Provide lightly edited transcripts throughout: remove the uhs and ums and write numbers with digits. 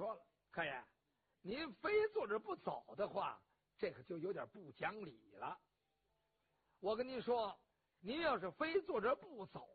说了，客爷，您非坐着不走的话，这可就有点不讲理了。我跟您说，您要是非坐着不走，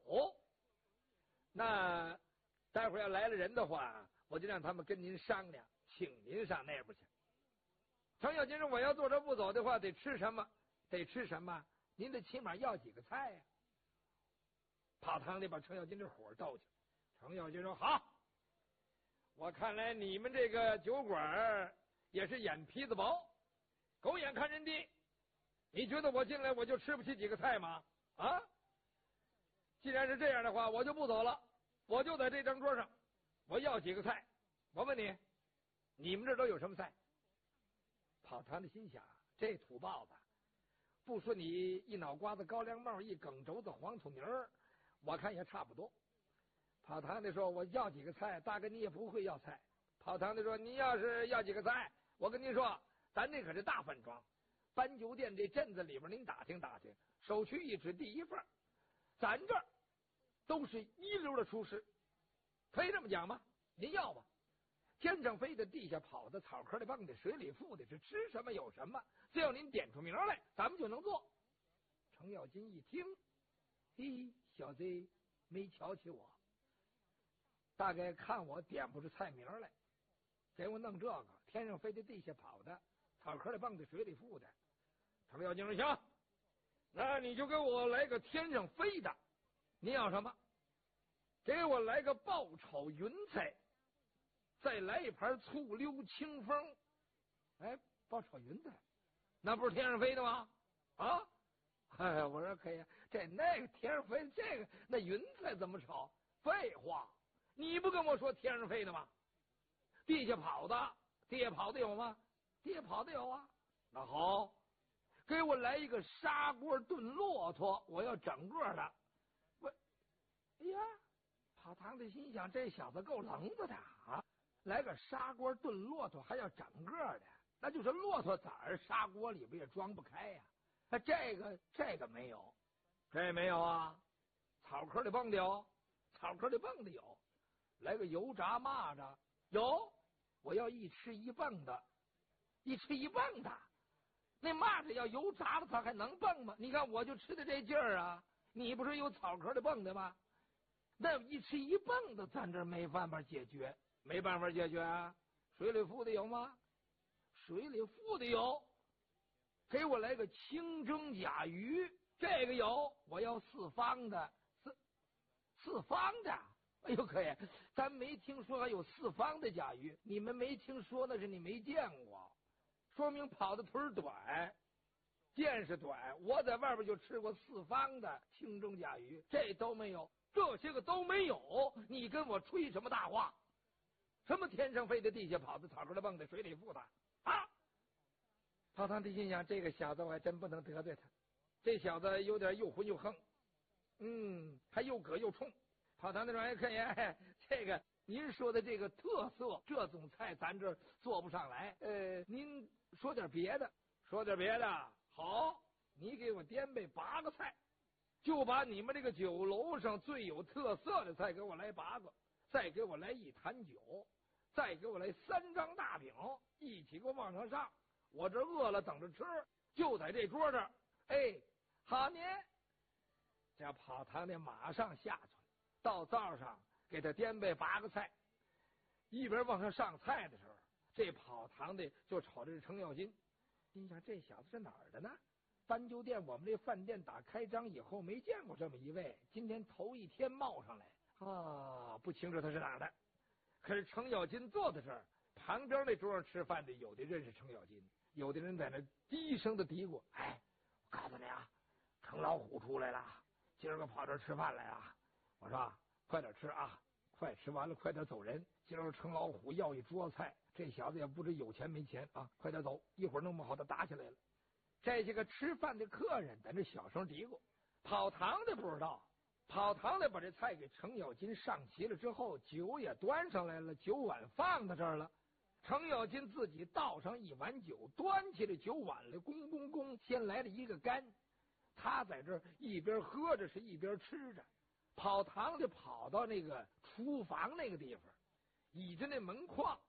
那待会儿要来了人的话，我就让他们跟您商量，请您上那边去。程咬金说：“我要坐着不走的话，得吃什么？得吃什么？您得起码要几个菜呀。”跑堂里把程咬金这火斗去。程咬金说：“好，我看来你们这个酒馆也是眼皮子薄，狗眼看人低。你觉得我进来我就吃不起几个菜吗？啊！既然是这样的话，我就不走了，我就在这张桌上，我要几个菜。我问你，你们这都有什么菜？”跑堂的心想，这土包子，不说你一脑瓜子高粱帽，一梗轴子黄土泥儿，我看也差不多。跑堂的说：“我要几个菜？大哥你也不会要菜。”跑堂的说：“你要是要几个菜，我跟您说，咱这可是大饭庄，搬酒店这镇子里边，您打听打听，首屈一指第一份，咱这儿都是一流的厨师，可以这么讲吗？您要吧？天上飞的，地下跑的，草坑里蹦的，水里浮的，是吃什么有什么，只要您点出名来，咱们就能做。”程咬金一听，嘿，小子没瞧起我，大概看我点不出菜名来，给我弄这个天上飞的，地下跑的，草坑里蹦的，水里浮的。程咬金说：“行，那你就给我来个天上飞的。你要什么？给我来个爆炒云彩，再来一盘醋溜清风。”哎，爆炒云彩，那不是天上飞的吗？啊！哎，我说可以，那个天上飞，这个那云彩怎么炒？废话，你不跟我说天上飞的吗？地下跑的，地下跑的有吗？地下跑的有啊。那好，给我来一个砂锅炖骆驼，我要整个的。我，哎呀，跑堂的心想，这小子够棱子的啊！来个砂锅炖骆驼，还要整个的，那就是骆驼崽儿，砂锅里边也装不开呀。这个没有，这没有啊。草坑里蹦的有，草坑里蹦的有。来个油炸蚂蚱有，我要一吃一蹦的，一吃一蹦的。那蚂蚱要油炸了，它还能蹦吗？你看我就吃的这劲儿啊！你不是有草坑里蹦的吗？那一吃一蹦的，咱这没办法解决，没办法解决啊。水里浮的有吗？水里浮的有。给我来个清蒸甲鱼，这个有，我要四方的，四方的。哎呦，可以，咱没听说还有四方的甲鱼，你们没听说那是你没见过，说明跑的腿短，见识短。我在外边就吃过四方的清蒸甲鱼，这都没有，这些个都没有，你跟我吹什么大话？什么天上飞的，地下跑的，草坑里蹦的，水里浮的啊！跑堂的心想，这个小子我还真不能得罪他，这小子有点又混又横，还又葛又冲。跑堂的说：“哎，客爷，这个您说的这个特色，这种菜咱这做不上来，您说点别的，说点别的。好，你给我颠备8个菜，就把你们这个酒楼上最有特色的菜给我来8个，再给我来1坛酒，再给我来3张大饼，一起给我往上上。我这饿了，等着吃，就在这桌这儿。哎，好呢。”这跑堂的马上下去了，到灶上给他颠备8个菜，一边往上上菜的时候，这跑堂的就瞅着程咬金，心想这小子是哪儿的呢？搬酒店我们这饭店打开张以后没见过这么一位，今天头一天冒上来啊，不清楚他是哪儿的。可是程咬金坐在这儿，旁边那桌上吃饭的有的认识程咬金，有的人在那低声的嘀咕：“哎，我告诉你啊，程老虎出来了，今儿个跑这儿吃饭来了。我说快点吃啊，快吃完了快点走人。今儿程老虎要一桌菜，这小子也不知有钱没钱啊，快点走，一会儿弄不好他打起来了。”这些个吃饭的客人在那小声嘀咕，跑堂的不知道。跑堂的把这菜给程咬金上齐了之后，酒也端上来了，酒碗放在这儿了。程咬金自己倒上1碗酒，端起了酒碗来，咣咣咣，先来了一个干。他在这儿一边喝着是一边吃着。跑堂的跑到那个厨房那个地方，倚着那门框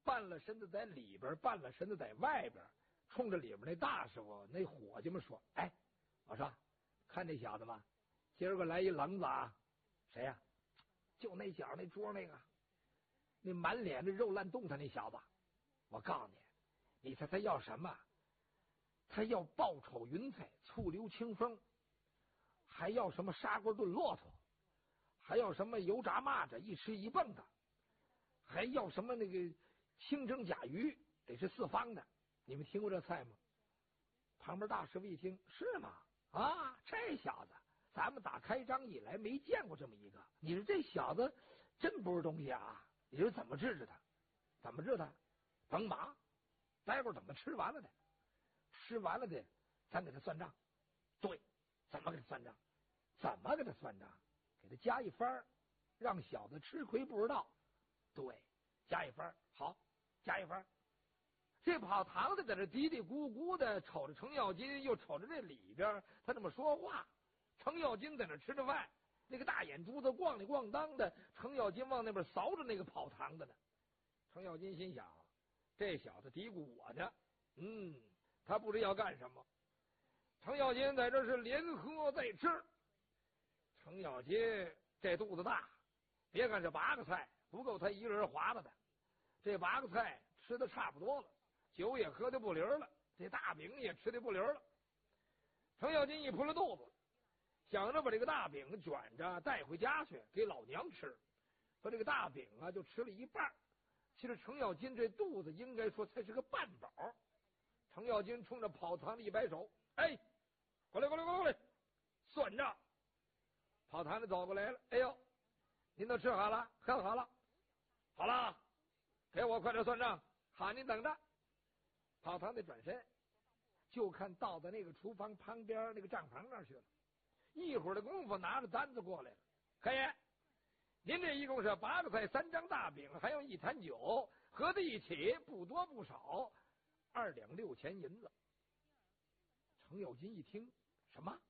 半了身子在里边，半了身子在外边，冲着里边那大师傅那伙计们说：“哎，我说，看这小子吗？今儿个来一愣子啊！谁呀？就那小那桌那个，那满脸的肉烂冻他那小子。我告诉你，你猜他要什么？他要爆炒云彩、醋溜清风，还要什么砂锅炖骆驼，还要什么油炸蚂蚱，一吃一蹦的，还要什么那个清蒸甲鱼，得是四方的。你们听过这菜吗？”旁边大师傅一听，是吗？啊，这小子，咱们打开张以来没见过这么一个。你说这小子真不是东西啊！你说怎么治治他？怎么治他？甭忙，待会儿等他吃完了的，吃完了的，咱给他算账。对，怎么给他算账？怎么给他算账？给他加一番，让小子吃亏不知道。对，加一番，好，加一番。这跑堂的在这嘀嘀咕咕的，瞅着程咬金，又瞅着这里边，他这么说话。程咬金在那吃着饭，那个大眼珠子咣里咣当的，程咬金往那边扫着那个跑堂的呢。程咬金心想，这小子嘀咕我呢，他不知要干什么。程咬金在这是连喝带吃。程咬金这肚子大，别看这8个菜不够他一人划拉的，这8个菜吃的差不多了，酒也喝的不灵了，这大饼也吃的不灵了。程咬金一扑了肚子，想着把这个大饼卷着带回家去给老娘吃，把这个大饼啊就吃了一半。其实程咬金这肚子应该说才是个半饱。程咬金冲着跑堂的一摆手：“哎，过来过来过来，算账！”跑堂的走过来了：“哎呦，您都吃好了，喝好了，好了，给我快点算账。好，您等着。”跑堂的转身，就看倒在那个厨房旁边那个账房那儿去了。一会儿的功夫，拿着单子过来了：“可爷，您这一共是8个菜、3张大饼，还有1坛酒，合在一起不多不少，2两6钱银子。”程咬金一听，什么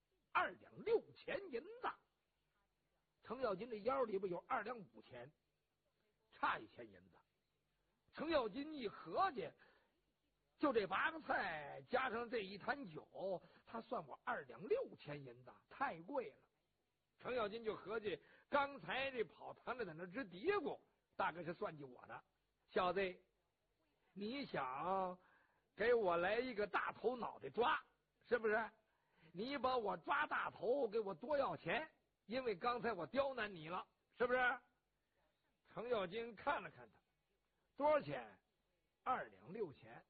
2两6钱银子？程咬金这腰里边有2两5钱，差1钱银子。程咬金一合计，就这8个菜加上这1坛酒，他算我2两6钱银子，太贵了。程咬金就合计，刚才这跑堂的在那直嘀咕，大概是算计我呢。小子，你想给我来一个大头脑袋抓，是不是？你把我抓大头，给我多要钱，因为刚才我刁难你了，是不是？程咬金看了看他，多少钱？2两6钱。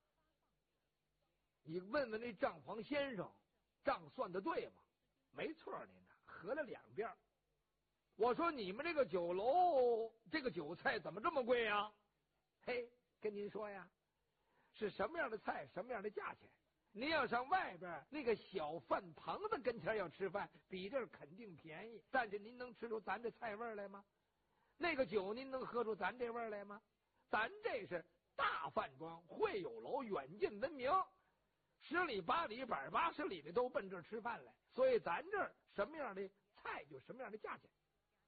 你问问那账房先生，账算的对吗？没错，您呢合了2遍。我说你们这个酒楼这个酒菜怎么这么贵啊？嘿，跟您说呀，是什么样的菜，什么样的价钱。您要上外边那个小饭棚子跟前要吃饭，比这儿肯定便宜，但是您能吃出咱这菜味来吗？那个酒您能喝出咱这味来吗？咱这是大饭庄，会有楼，远近闻名，10里8里180里的都奔这儿吃饭来，所以咱这儿什么样的菜就什么样的价钱。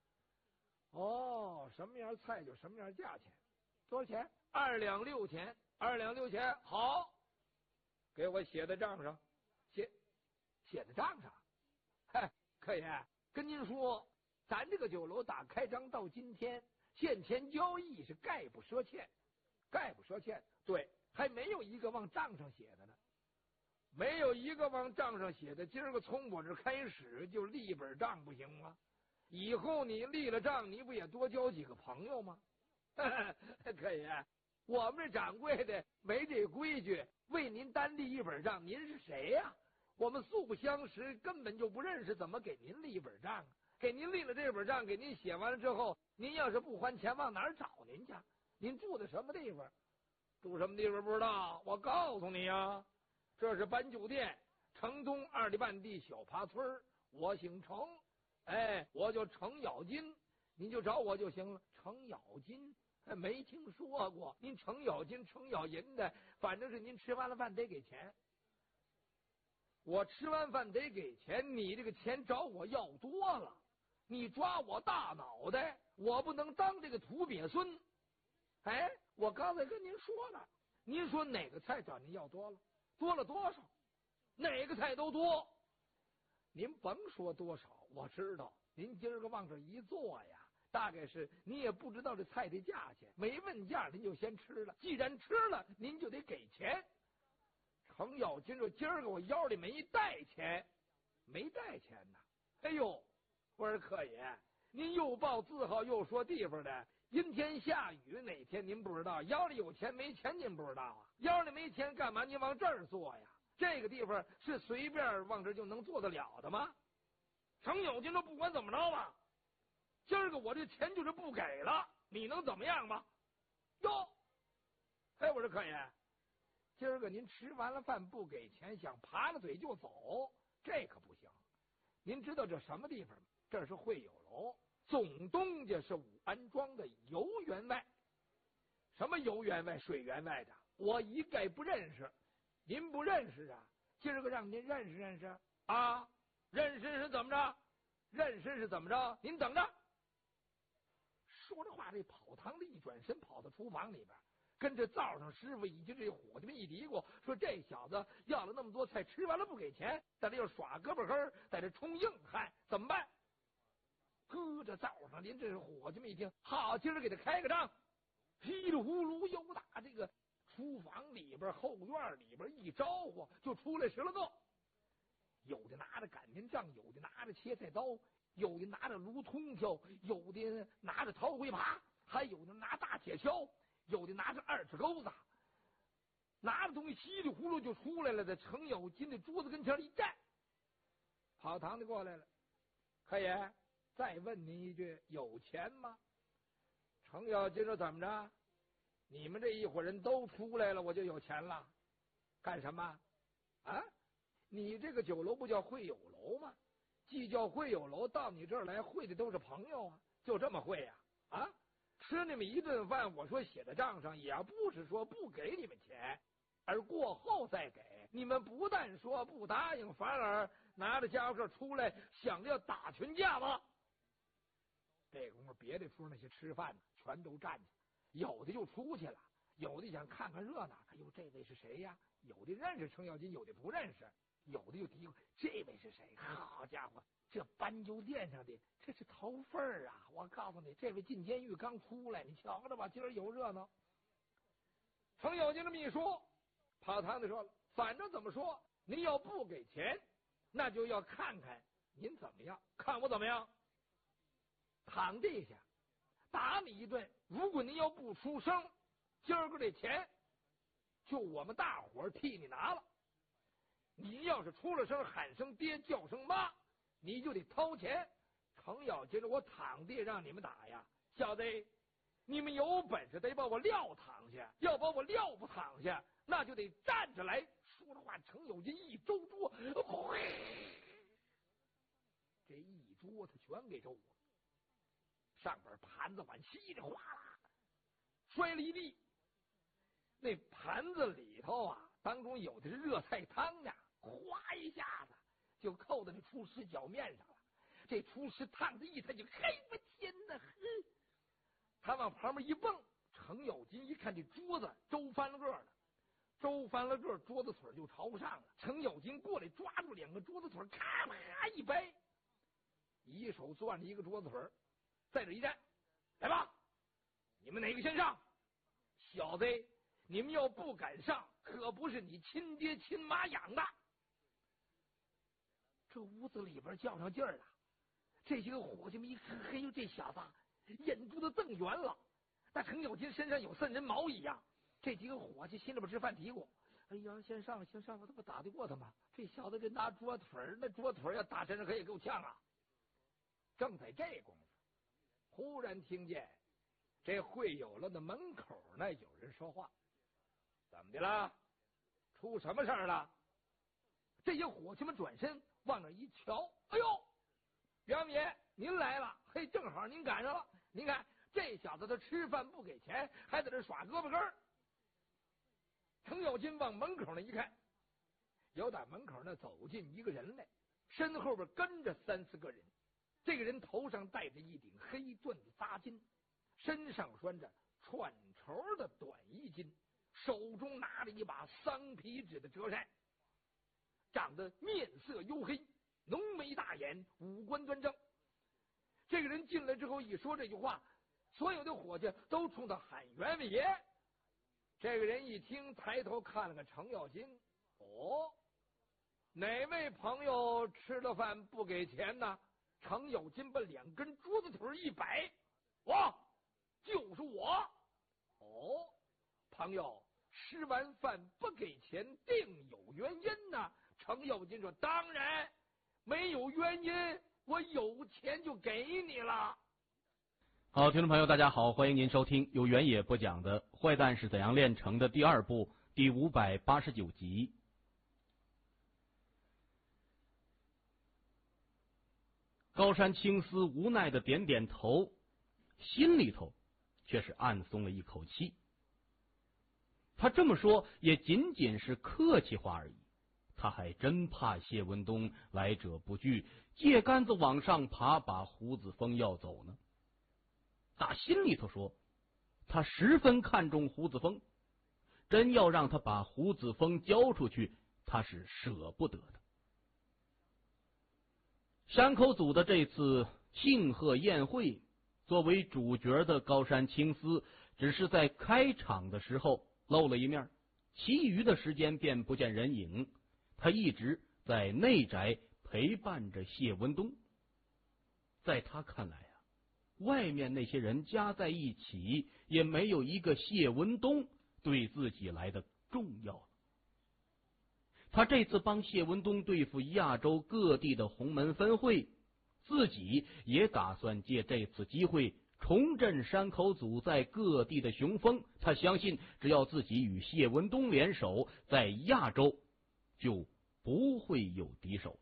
哦，什么样菜就什么样价钱。多少钱？2两6钱。2两6钱，好，给我写在账上。写在账上。嗨，客爷，跟您说，咱这个酒楼打开张到今天，现钱交易是概不赊欠，概不赊欠。对，还没有一个往账上写的呢。没有一个往账上写的，今儿个从我这开始就立本账不行吗？以后你立了账，你不也多交几个朋友吗？可以，我们这掌柜的没这规矩，为您单立一本账，您是谁呀？我们素不相识，根本就不认识，怎么给您立一本账啊？给您立了这本账，给您写完了之后，您要是不还钱，往哪儿找您去？您住的什么地方？住什么地方不知道？我告诉你呀，这是搬酒店，城东2里半地小爬村，我姓程，哎，我就程咬金，您就找我就行了。程咬金没听说过，您程咬金程咬银的，反正是您吃完了饭得给钱。我吃完饭得给钱，你这个钱找我要多了，你抓我大脑袋，我不能当这个土鳖孙。哎， 我刚才跟您说了，您说哪个菜找您要多了？多了多少？哪个菜都多。您甭说多少，我知道您今儿个往这一坐呀，大概是你也不知道这菜的价钱，没问价您就先吃了，既然吃了，您就得给钱。程咬金说：“今儿个我腰里没带钱，没带钱呐。”哎呦，我说客爷，您又报字号又说地方的，阴天下雨哪天您不知道？腰里有钱没钱您不知道啊？腰里没钱干嘛您往这儿坐呀？这个地方是随便往这就能坐得了的吗？程咬金说：“不管怎么着吧，今儿个我这钱就是不给了，你能怎么样吗？”哟，哎，我说客爷，今儿个您吃完了饭不给钱，想爬着嘴就走，这可不行。您知道这什么地方吗？这是会友楼，总东家是武安庄的游员外。什么游员外、水员外的，我一概不认识。您不认识啊？今儿个让您认识认识啊！认识是怎么着？认识是怎么着？您等着。说着话，这跑堂的一转身，跑到厨房里边，跟这灶上师傅以及这伙计们一嘀咕，说这小子要了那么多菜，吃完了不给钱，在这又耍胳膊根，在这充硬汉，怎么办？搁着灶上，您这伙计们一听，好，今儿给他开个张，稀里呼噜又打这个厨房里边、后院里边一招呼，就出来10来个，有的拿着擀面杖，有的拿着切菜刀，有的拿着炉通条，有的拿着陶灰耙，还有的拿大铁锹，有的拿着2尺钩子，拿着东西稀里呼噜就出来了，在程咬金的桌子跟前一站，跑堂的过来了，客爷，再问您一句，有钱吗？程咬金说：“怎么着？你们这一伙人都出来了，我就有钱了？干什么？啊？你这个酒楼不叫会友楼吗？既叫会友楼，到你这儿来会的都是朋友啊，就这么会呀？啊？吃你们一顿饭，我说写在账上，也不是说不给你们钱，而过后再给。你们不但说不答应，反而拿着家伙事出来，想着要打群架吗？”这功夫，别的处那些吃饭的全都站起来，有的就出去了，有的想看看热闹。哎呦，这位是谁呀？有的认识程咬金，有的不认识，有的就嘀咕：“这位是谁？好家伙，这斑鸠店上的这是头份儿啊！我告诉你，这位进监狱刚出来，你瞧着吧，今儿有热闹。”程咬金这么一说，跑堂的说了：“反正怎么说，您要不给钱，那就要看看您怎么样，看我怎么样。躺地下打你一顿，如果您要不出声，今儿个这钱就我们大伙儿替你拿了。你要是出了声，喊声爹，叫声妈，你就得掏钱。”程咬金，我躺地让你们打呀，小子，你们有本事得把我撂躺下，要把我撂不躺下，那就得站着来。说着话，程咬金一周桌，这一桌子全给周了，上边盘子碗稀里哗啦摔了一地。那盘子里头啊，当中有的是热菜汤呀，哗一下子就扣在那厨师脚面上了。这厨师烫的一抬就，嘿，我天哪！他往旁边一蹦，程咬金一看这桌子周翻了个了，周翻了个，桌子腿就朝上了。程咬金过来抓住2个桌子腿，咔咔一掰，一手攥着一个桌子腿，在这一站，来吧，你们哪个先上？小子，你们要不敢上，可不是你亲爹亲妈养的。这屋子里边较上劲儿了，这些个伙计们一看，嘿呦，这小子眼珠子瞪圆了，那程咬金身上有3人毛一样。这几个伙计心里边直犯嘀咕：哎呀，先上，我他妈打得过他吗？这小子这拿桌腿，那桌腿要打身上可以够呛啊！正在这功夫，忽然听见这会友了的门口呢有人说话：“怎么的了？出什么事儿了？”这些伙计们转身往那一瞧，哎呦，表爷您来了！嘿，正好您赶上了。您看这小子他吃饭不给钱，还在这耍胳膊根儿。程咬金往门口那一看，有打门口那走进一个人来，身后边跟着3、4个人。这个人头上戴着一顶黑缎子扎巾，身上穿着串绸头的短衣襟，手中拿着一把桑皮纸的折扇，长得面色黝黑，浓眉大眼，五官端正。这个人进来之后一说这句话，所有的伙计都冲他喊袁伟爷。这个人一听，抬头看了看程咬金，哦，哪位朋友吃了饭不给钱呢？程咬金把两根桌子腿一摆，我就是我。哦，朋友吃完饭不给钱定有原因呢？程咬金说，当然没有原因，我有钱就给你了。 好，听众朋友大家好，欢迎您收听由原野播讲的《坏蛋是怎样炼成的》第2部第589集。高山青丝无奈的点点头，心里头却是暗松了一口气。他这么说也仅仅是客气话而已，他还真怕谢文东来者不拒，借杆子往上爬，把胡子峰要走呢。打心里头说，他十分看重胡子峰，真要让他把胡子峰交出去，他是舍不得的。山口组的这次庆贺宴会，作为主角的高山青丝只是在开场的时候露了一面，其余的时间便不见人影。他一直在内宅陪伴着谢文东。在他看来啊，外面那些人加在一起，也没有一个谢文东对自己来的重要。他这次帮谢文东对付亚洲各地的洪门分会，自己也打算借这次机会重振山口组在各地的雄风。他相信，只要自己与谢文东联手，在亚洲就不会有敌手了。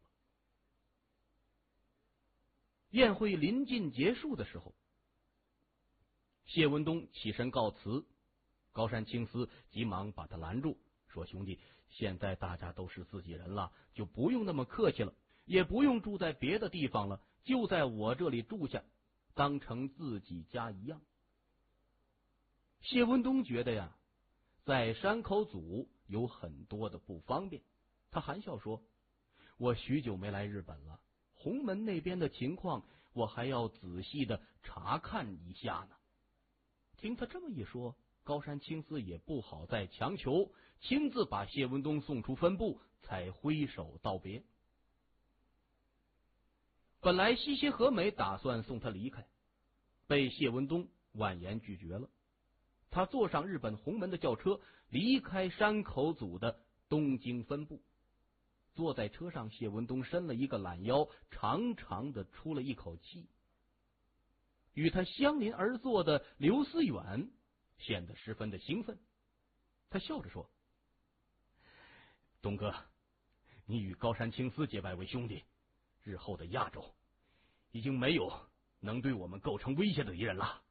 宴会临近结束的时候，谢文东起身告辞，高山青丝急忙把他拦住，说：“兄弟，现在大家都是自己人了，就不用那么客气了，也不用住在别的地方了，就在我这里住下，当成自己家一样。”谢文东觉得呀，在山口组有很多的不方便，他含笑说：“我许久没来日本了，洪门那边的情况我还要仔细的查看一下呢。”听他这么一说，高山青丝也不好再强求，亲自把谢文东送出分部，才挥手道别。本来西西和美打算送他离开，被谢文东婉言拒绝了。他坐上日本洪门的轿车，离开山口组的东京分部。坐在车上，谢文东伸了一个懒腰，长长的出了一口气。与他相邻而坐的刘思远显得十分的兴奋，他笑着说：“东哥，你与高山青丝结拜为兄弟，日后的亚洲已经没有能对我们构成威胁的敌人了。”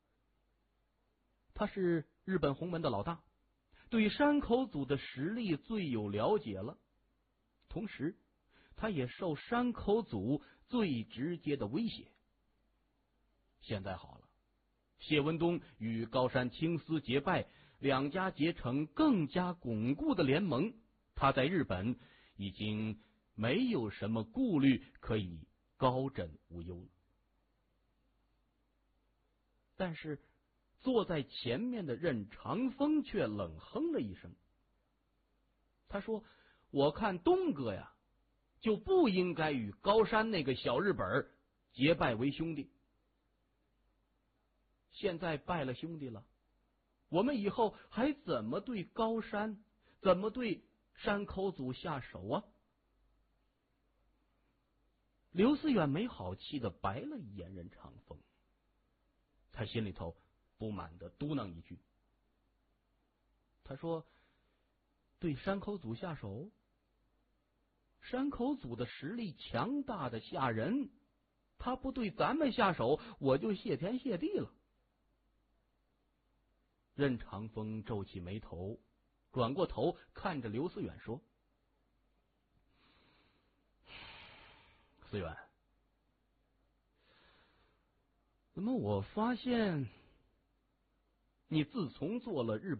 他是日本洪门的老大，对山口组的实力最有了解了，同时他也受山口组最直接的威胁。现在好了，谢文东与高山青丝结拜，两家结成更加巩固的联盟，他在日本已经没有什么顾虑，可以高枕无忧了。但是坐在前面的任长风却冷哼了一声，他说：“我看东哥呀，就不应该与高山那个小日本结拜为兄弟。现在拜了兄弟了，我们以后还怎么对高山，怎么对山口组下手啊？”刘思远没好气的白了一眼任长风，他心里头不满的嘟囔一句，他说：“对山口组下手？山口组的实力强大的吓人，他不对咱们下手，我就谢天谢地了。”任长风皱起眉头，转过头看着刘思远说：“思远，怎么我发现你自从做了日本